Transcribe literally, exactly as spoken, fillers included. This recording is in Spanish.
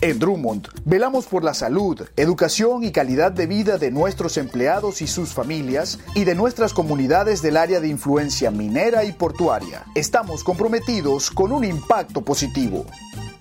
En Drummond, velamos por la salud, educación y calidad de vida de nuestros empleados y sus familias y de nuestras comunidades del área de influencia minera y portuaria. Estamos comprometidos con un impacto positivo.